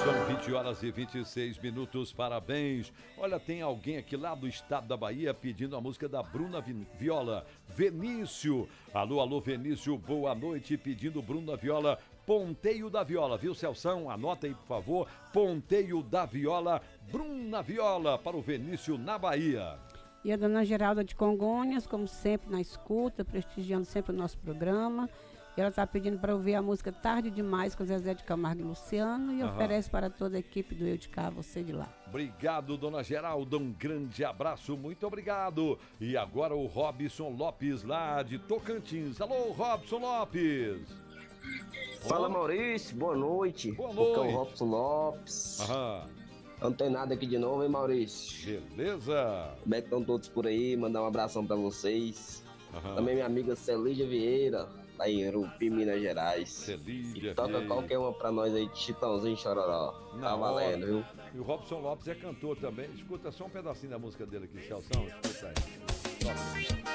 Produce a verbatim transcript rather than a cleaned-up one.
São vinte horas e vinte e seis minutos, parabéns. Olha, tem alguém aqui lá do estado da Bahia pedindo a música da Bruna Viola, Vinícius. Alô, alô, Vinícius, boa noite, pedindo Bruna Viola, Ponteio da Viola, viu, Celção? Anota aí, por favor, Ponteio da Viola, Bruna Viola, para o Vinícius na Bahia. E a dona Geralda de Congonhas, como sempre, na escuta, prestigiando sempre o nosso programa. E ela está pedindo para ouvir a música Tarde Demais com Zezé de Camargo e Luciano e uhum. oferece para toda a equipe do Eu de Cá, você de lá. Obrigado, dona Geralda, um grande abraço, muito obrigado. E agora o Robson Lopes, lá de Tocantins. Alô, Robson Lopes. Fala, Maurício, boa noite. Boa noite. Aqui é o Robson Lopes. Aham. Não tem nada aqui de novo, hein, Maurício? Beleza. Como é que estão todos por aí? Mandar um abração para vocês. Aham. Também minha amiga Celídia Vieira, lá em Rupi, Minas Gerais. Celídia e toca Vieira. Qualquer uma pra nós aí de Chitãozinho Chororó. Na tá valendo, hora. viu? E o Robson Lopes é cantor também. Escuta só um pedacinho da música dele aqui, Celção. Escuta aí. Toma.